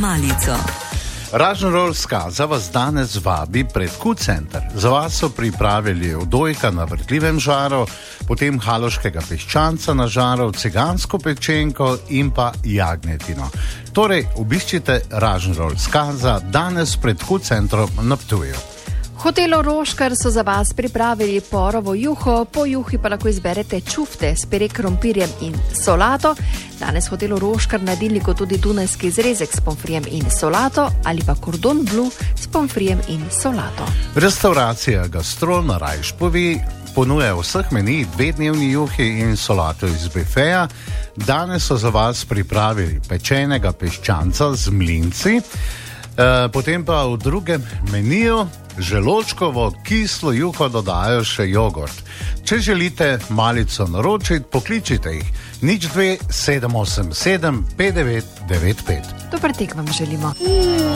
malico. Rožnorožska za vas danes vabi pred Q-center. Za vas so pripravili odojka na vrtljivem žaru, potem haloškega piščanca na žaru, cigansko pečenko in pa jagnjetino. Torej, obiščite Rožnorožska za danes pred Q-centrom na Ptuju. V hotelu Roškar so za vas pripravili porovo juho, po juhi pa lahko izberete čufte s pire krompirjem in solato. Danes v hotelu Roškar na jedilniku tudi dunajski zrezek s pomfrijem in solato ali pa cordon bleu s pomfrijem in solato. Restauracija Gastro na Rajšpovi ponuja vseh menij 2-dnevni juhi in solato iz bifeja. Danes so za vas pripravili pečenega piščanca z mlinci, potem pa v drugem meniju želočkovo kislo juho dodajo še jogurt. Če želite malico naročiti, pokličite jih 02 787 5995. Dober tek vam želimo.